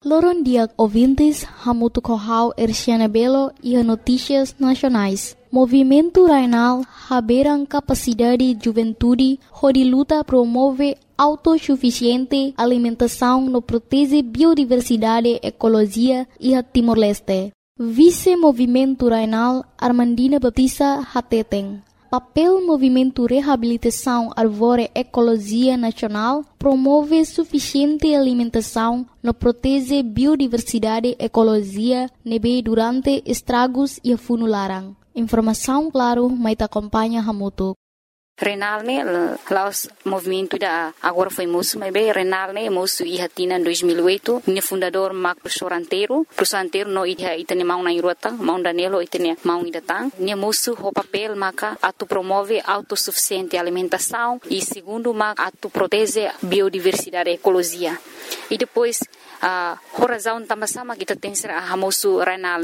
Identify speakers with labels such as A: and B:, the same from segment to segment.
A: Loron dia ouvintes, hamutu kohau Erciana Belo e notícias nacionais. Movimento Rainal haberam capacidade juventude, onde luta promove autossuficiente alimentação no protege biodiversidade, ecologia e a Timor-Leste. Vice-Movimento Rainal Armandina Baptista Hateteng. Papel Movimento Reabilitação Árvore Ecologia Nacional promove suficiente alimentação no protege biodiversidade, ecologia, nebe durante estragos e funularan. Informação claro, mas acompanha Hamutu.
B: Renal ne laos movimento da agora foi moço, mas bem Renal ne moço e hatina em 2008, ne fundador Mac Prosoranteiro no ida itane mau na irota, mau danelo itane mau idatang, ne moço o papel maca atu promove autossuficiente alimentação e segundo mac atu protege biodiversidade e ecologia. E depois a razão também sama kita tem ser a moço Renal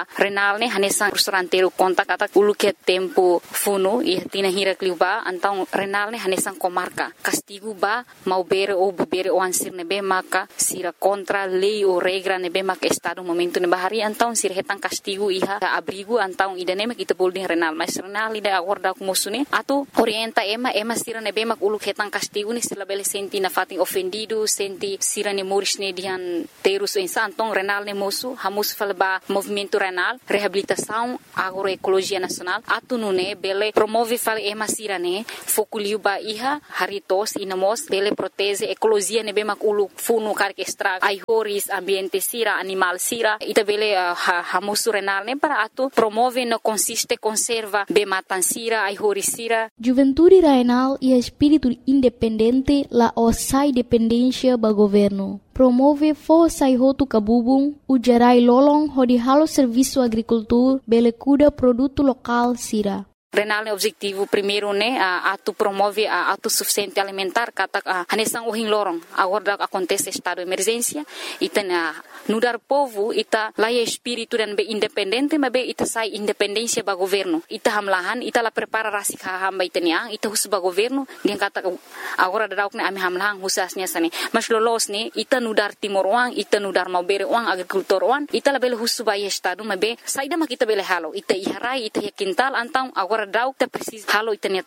B: ne hanesan Prosoranteiro conta kata ulu que tempo funo e hatina hira kliuba então Renal ne hanesan comarca castigo ba mau bere ou bere o ansir nebe maka sira contra lei ou regra nebe maka estado momento ne bahari então sira hetan castigo iha abrigo então idane mak kita bolding Renal mas Renal ida acorda com moço ne atu orienta ema sira nebe mak ulu hetan castigo ne sila bele senti na fatin ofendido senti sira ne moris ne dihan terus então Renal ne moço hamus falba movimento Renal reabilitação agroecologia nacional atu nune bele promove fale ema sira ne fokuliu ba iha haritos inamos bele protege ecologia ne bemak ulu funu karke estraga ai horis ambiente sira animal sira ita bele hamusu Renal ne para atu promove no consiste conserva be matan sira ai horis sira.
A: Juventude Rainal e espírito independente la osai dependência ba governo. Promove força e roto cabubung, ujarai lolong hodi halo serviço agricultura, bele cuida produto local sira.
B: Renal ne objetivo primeiro ne atu promove a autossuficiente alimentar kata hanesang uhin lorong agora acontece estado de emergência ita nudar povo ita laia espírito dan be independente mas be ita sai independência ba governo ita hamlahan ita la prepara rasik hamba itania ita hus ba governo gen kata agora dauk ne ami hamlahan husasnya sane mas lolos ne ita nudar timor uang ita nudar mau bere uang agrikultor uang ita la bele hus ba estado mas be saida mak ita bele halo ita iharai ita quintal antang agora dauk te precisa halo itania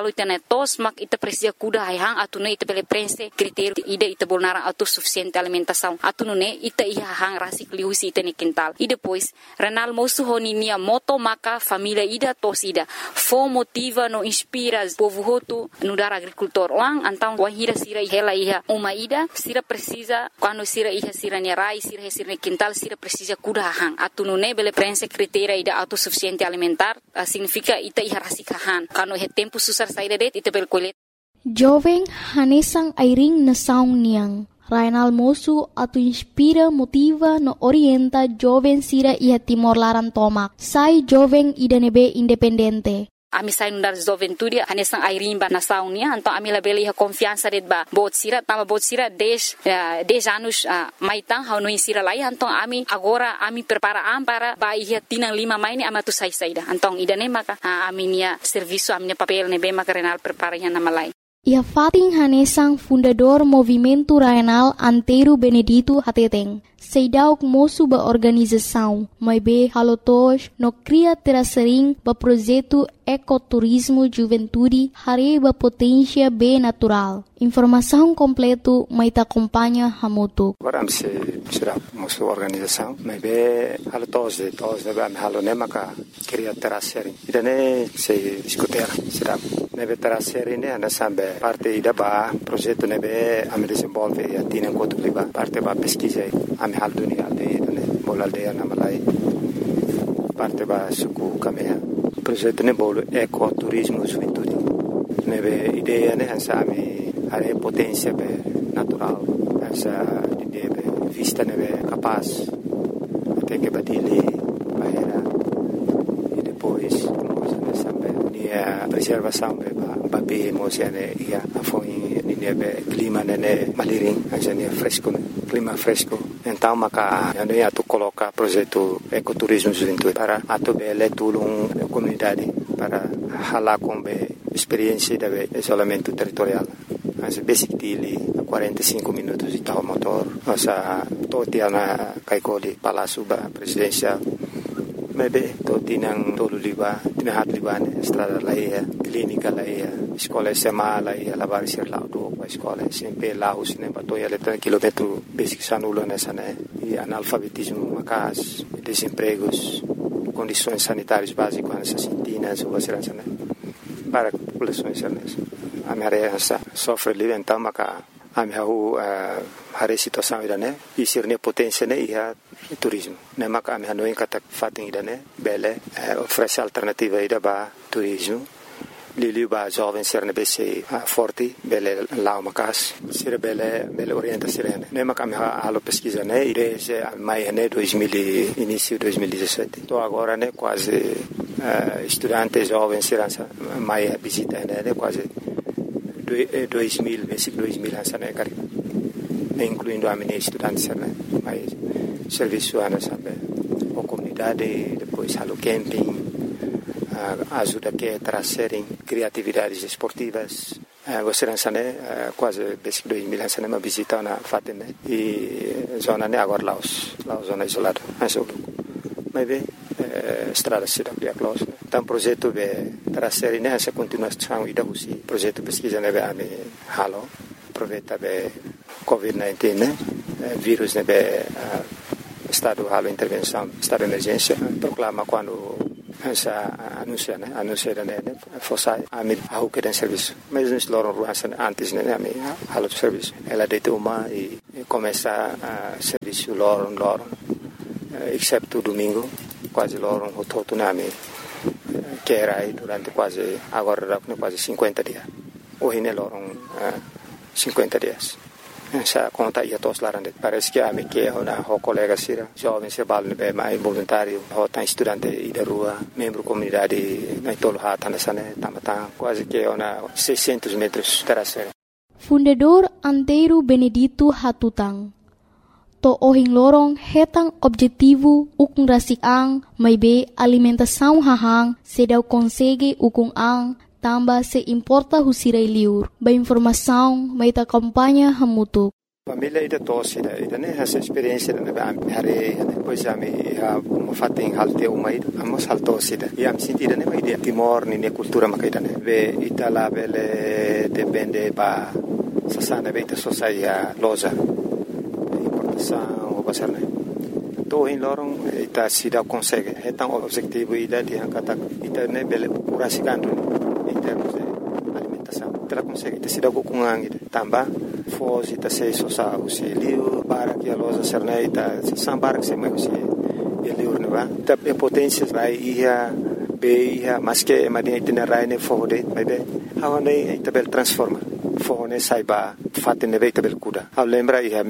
B: tos mak ita precisa kuda hayang atune ita bele prense critério ida ita bolnara autossuficiente alimentação atune ita iha hang rasik liusi ita ne quintal e depois Renal moço honinia moto maka família ida tos ida fo motiva no inspira povo hotu no dar agricultor uang antang wahira sira hela iha uma ida sira precisa quando sira iha sira ne rai sira ne quintal sira precisa kuda hang atune bele prense critério ida autossuficiente alimentar significa ita iha rasikahan kano he tempo susar saída det ita bel kolet
A: jovem hanesang airing na saung niang Rainal moço atu inspira motiva no orienta jovem sira iha Timor Laran tomak sai jovem ida nebe independente.
B: Ami sai nundar juventude hanesang airing ba nasaung nia então ami la bele iha confiança det ba bot sira 10 anos maitang hau no insira lai então ami agora ami prepara para ba iha tinang 5 mai ni amatu sai saida então ida ne maka ami nia serviço ami ne papel ne be maka Renal prepara iha nama lai.
A: Ia Fatin Hanesang fundador Movimento Rainal Antero Benedito Hateteng. Seidauk moço ba organização, mas be halotos no cria terasering ba projeto ecoturismo juventude hari ba potência be natural. Informação completo mai ta acompanha Hamutu.
C: Agora se será moço organização, mas be halotos de ba halo ne maka cria terasering. Idane se discutir será nebe terasering ne ana sambe parte ida ba projeto nebe am desenvolve e atina enquanto liba parte ba pesquisa am hal dunia aldeia bola aldeia na Malai parte ba suku kamea projeto ne bolo ecoturismo juventude nebe ideia ne hansa ami are potência be natural hansa ideia be vista nebe capaz até que badile bahera e depois nós sambe a preservação be ba be mosiane ia afoi nebe clima ne maliring hansa ne fresco clima fresco então maka ano ia tu coloca projeto ecoturismo juventude para atobele tulung comunidade para halar com experiência de isolamento territorial as basic dele 45 minutos de tal motor nossa totia na kaikoli Palácio Presidencial. Maybe totinang tolo liba, tinahat liba ne estrada laia, clínica laia, escola SMA laia, lavar ser lá do escola, sempre lá os ne batoia letra quilômetro basic sanulo nessa né, e analfabetismo macas, desempregos, condições sanitárias básicas nessa sintinas ou segurança né, para populações nessa. A minha sofre ali então maca a minha hari situação ida né, e ser ne potência né ia turismo. Ne maka ami hanoi kata fating ida ne bele oferece alternativa ida ba turismo. Lili ba jovem ser ne bese forte bele lá macas ser bele orienta serena. Ne maka ami halo pesquisa né desde mai né 2000 início 2017. Então agora né quase estudantes jovens serança mai visita né quase 2000 basic 2000 hansa né cari. Incluindo a minha estudantes né mais serviço ana sabe a comunidade depois halo camping ajuda que trazerem criatividades esportivas você não sabe quase basic 2000 não sabe uma visita na Fatima e zona né agora Laos zona isolada mas bem estrada se dá a close então projeto de trazer nessa continuação e da usi projeto pesquisa né be halo aproveita be COVID-19 né vírus né be estado de intervenção, estado de emergência, proclama quando essa anuncia né, fosse a mim a que tem serviço. Mas nós loram ruas antes né, a mim halo de serviço. Ela deita uma e começa a serviço loram, exceto domingo, quase loram o todo na mim que era aí durante quase agora quase 50 dias. Hoje né loram 50 dias. Essa conta ia todos lá parece que a mim que é uma colega sira jovem se balne bem mais voluntário ou tá estudante e da rua membro comunidade na tolo hata nessa né tamata quase que é uma 600 metros terasa.
A: Fundador Antero Benedito Hatutang to ohing lorong hetang objetivo ukung rasik ang may be alimentação hahang sedaw konsege ukung ang tamba se importa husirai liur. Ba informação, mai ta kampanya hamutuk.
C: Família ida tosida, ida ne essa experiência na hare, depois a me fatem halte uma ida, amos haltosida. E am sentida ne mai Timor ni cultura makaida ne. Ve itala bele depende ba sasana beita sosaia loja. Importação o basar ne. To in lorong ita sida consegue. Então o objetivo ida de hankata ita ne bele curasiganto. Em termos de alimentação, ela consegue ter sido com angin também foge ta sei sosa o se liu para que a loja serneita sambar que se mais o liu ne va ta potência vai ia be ia mas que madia tem rai ne fode mas be aonde tabel transforma fone saiba fatte ne veita bel kuda a lembra ia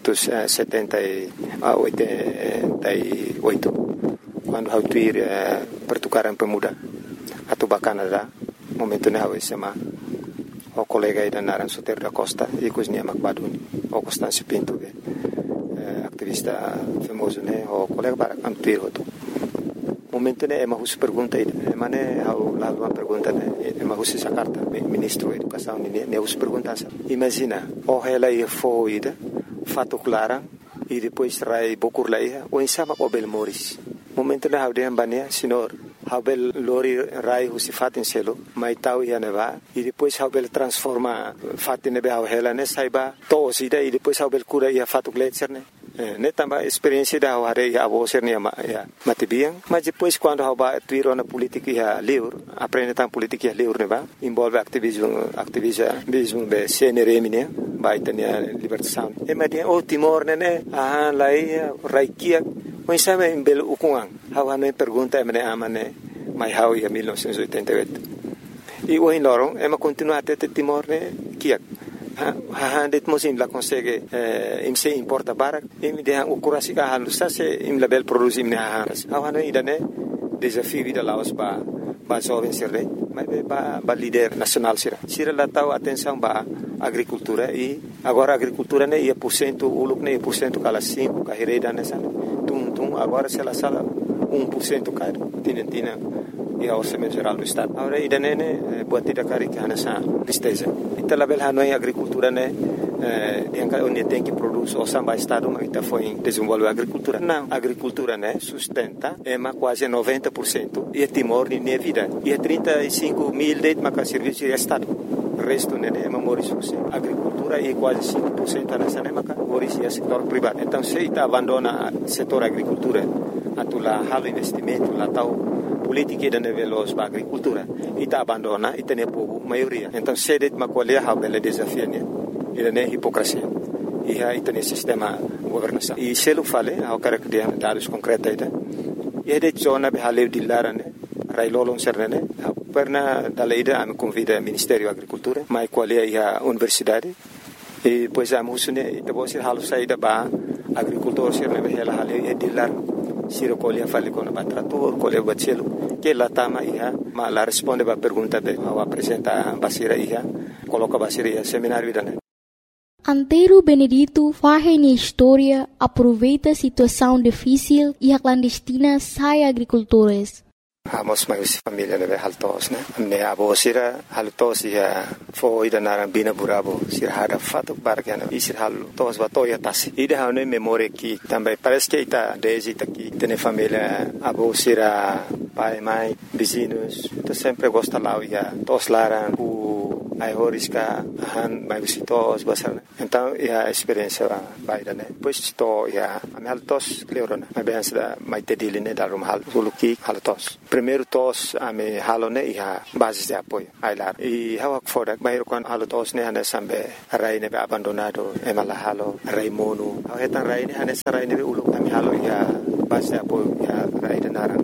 C: 1988 quando hau tuir pertukaran pemuda atau Canadá momento ne hawe sema o colega ida naran Soter da Costa e cozinha Macbaduni o Constâncio Pinto activista famoso ne o colega para antuir hoto momento ne ema hus pergunta ida mane hau lá uma pergunta ne ema hus essa carta ministro da educação ne hus pergunta imagina o ela ia foi ida fato clara e depois trai bokur lá ia o insama o Belmoris momento ne hau de ambania senhor Habel lori rai husi fatin selo mai tau ia neva e depois habel transforma fatin nebe hela ne saiba to sida e depois habel cura ia fatu gletser ne tamba experiência da hare ia avo ser ne matibiang mas depois quando haba tuiro na política ia livre aprende tam política ia livre neva envolve ativismo be CNRM ne vai ter libertação e madia o Timor ne lai raikia mas sabe em belo ukungang hawa no pergunta emane amane mai hau ia 1988 e o lorong ema continua até Timor ne kiak det mosim la consegue imse importa barak im de o curasi ka halu sa se im label produzi im ne hawa no idane desafio vida Laos ba jovem sirre mas ba líder nacional sira la tau atenção ba agricultura e agora agricultura ne ia % uluk ne % kala 5 ka hereda nessa agora se ela sala 1% caro tinentina e a orçamento geral do estado agora ida nene buat tidak kari que hanasa tristeza ita label hanoi agricultura ne onde tem que produzir o samba estado mas está foi desenvolver a agricultura não a agricultura né sustenta quase 90% e é Timor de minha vida e é 35 mil de serviço de estado o resto né é memória a agricultura é quase 5% nessa né é setor privado então se está abandona o setor agricultura atula halo investimento lá tal política da nível da agricultura e está abandona e tem povo maioria então se det macolher a bela desafio né e não é hipocrisia e aí tem sistema governação e se ele fala ao cara que tem dados concretos e de zona behale de larane railolon sernene perna da leida am convida Ministério Agricultura mai qualia a universidade e pois a musune e depois halu saída ba agricultor serne behela hale e de lar siro colia fale con trator colia bacelo que la tama ia ma la responde ba pergunta be ao apresenta basira ia coloca basira ia seminário dane
A: Antero Benedito faz na história, aproveita a situação difícil e a clandestina sai agricultores.
C: Amos mais família né haltos né me abo sira haltos ia foi da narambina burabo sira hada fato bargana e sira haltos batoya tas e da ne memória que também parece que está desde aqui tem família abo sira pai mãe vizinhos então sempre gosta lá ia tos laran ai horisca han mai visitos basar então a experiência vai da né pois to ia am haltos cleorona mas bem da mai tedile né da rumhal suluki haltos primeiro tos ame halone ia base de apoio ai lá e hawa fora mai con haltos né ana sambe rai ne abandonado e mala halo rai mono hetan rai ne ana sarai ne ulu ame halo ia base de apoio ia rai de naran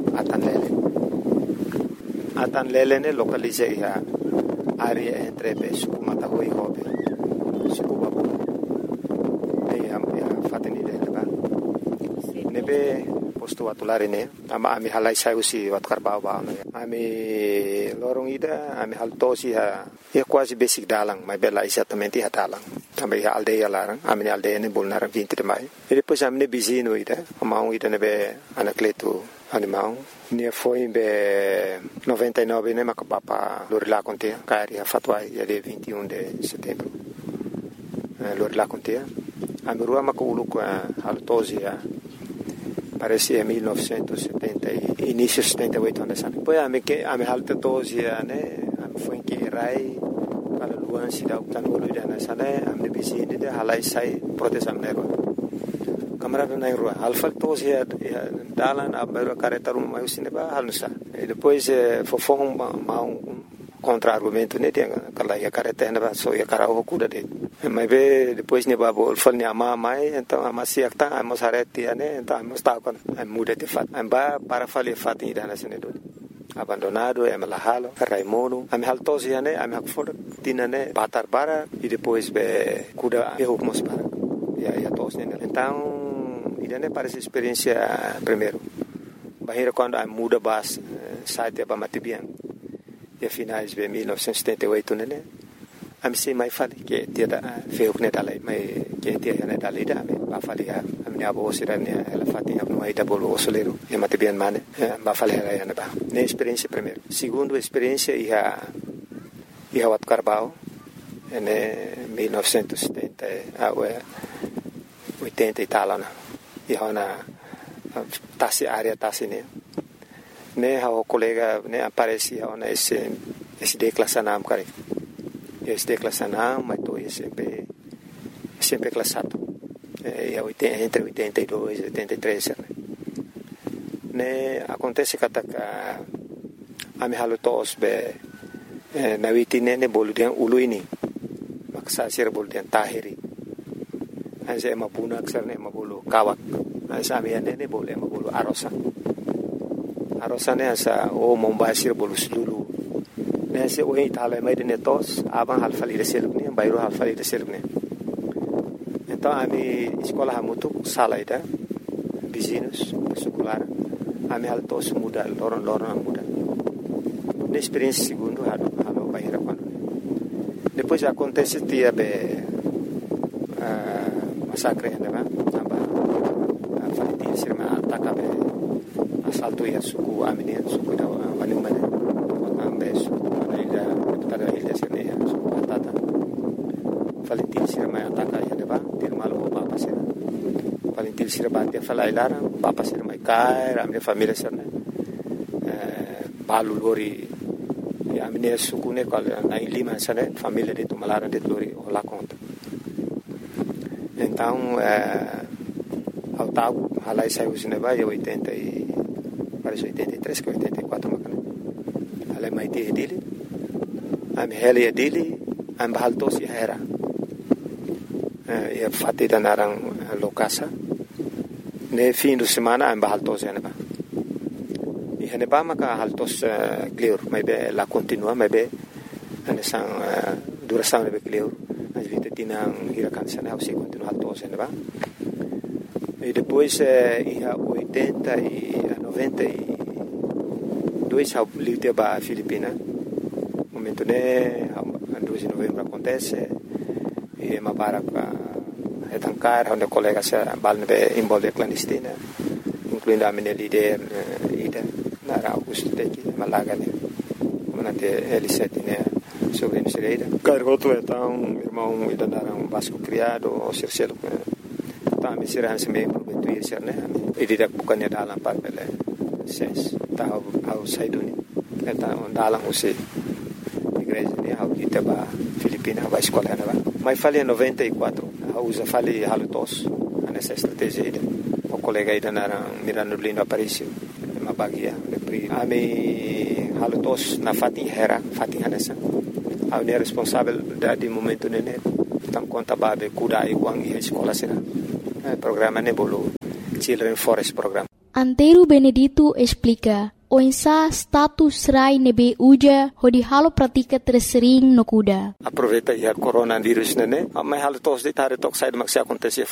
C: atan lele ne localize ia área entre suku matahui hobe suku babu am fateni de ba nebe posto atulare ne ami halai sai usi wat karbau ba ami lorong ida ami haltosi ha quase basic dalang mai bela exatamente ha dalang também aldeia larang ami aldeia ne bolnar 20 de mai e depois ami ne bizino ida amau ida nebe anacleto animal ne foi em 99 né macapapa Lorila contea cari a fatwai dia 21 de setembro Lorila contea a mirua maculu com altosia parecia 1970 início 78 anos depois a me altosia né foi que rai para luan sida utanolo dana sana am de bizine de halai sai protesam nego kamera na rua alfa tos ya dalan abero careta rum mai usine ba halusa e depois fofon contra argumento ne tem aquela ya careta na ba so ya carao cuda de mas be depois ne ba bol fal ne ama mai então ama siakta amos areti ne então amos ta con muda de fat amba para fale fat ni dana sene do abandonado e malahalo raimono am haltos ya ne am hakfor tinane batar bara e depois be cuda e hukmos para ya tos ne então idane parece experiência primeiro bahira quando a muda bas site para matibian e finais de 1978 né am sei mai fali que dia da feu ne dalai mai que dia ne dalai da ba fali a minha avó sira ne ela fatinha no aí da bolo soleiro e matibian mane ba fali ela ne ba ne experiência primeiro segundo experiência ia wat carbao ne 1970 80 e tal né e hona tasi área tasi ne o colega ne aparece hona esse declassanam kare esse declassanam mas to sempre classado e entre 82 e 83 ne acontece que a me halo tos be na witine ne boludian uluini maksa sir boludian tahiri Asa mapuna aksar ne mabulu kawak. Asa amian ne boleh mabulu arosa. Arosa ne asa mombasir bolu sululu. Ne ase o itala mai de netos abang halfali de seluk ne bayro halfali de seluk ne. Então ami sekolah hamutu salaida business sekolah ami haltos muda loron muda. Ne experiência segundo halo bayra quando. Depois acontece dia be masakre ne ba amba faliti sirma ataka be asalto ya suku amine suku da wani mane ambe suku ida tada ida sirne ya suku atata faliti sirma ataka palintil sira bati falai lara papa sira mai kai a minha família sira né balu lori a minha suku né qual na Lima sira família de Tumalara de lori lá conta então ao tal halai saiu cinema em 80 e parece 83 que 84 macana halai mai te dele a minha heli dele a bahal to si era e fatti da narang lokasa ne fim de semana a bahal to zeneba e heneba maka haltos clear mai be la continua mai be anesang duração be clear as vita tinang hirakan sana se continua haltos zeneba e depois ia 80 e 92 ao livre ba Filipina momento né 2 de novembro acontece e mabaraka etankar onde colegas balne involve clandestina incluindo a minha líder ida na Augusto Teki Malaga né manate L7 né sobre a Sereira cargoto então irmão ida naram Vasco criado o Circelo tá me será se meio prometuir ser né e didak bukannya dalam par bele ses tá ao saiduni então dalam usi igreja né ao Itaba Filipina vai escola né mas falei em 94 usa falei halutos nessa estratégia o colega ainda era Mirano Lindo Aparício uma bagia a me halutos na Fatin Hera Fatin Hanessa a minha responsável de momento nene tam conta babe kuda iguang e escola será programa nebolo Children Forest Program.
A: Antero Benedito explica o insa status rai nebe uja hodi halo pratika tersering no kuda.
C: Aproveita ya coronavírus nene, mas halo tos de tare tok sai de maxi acontecer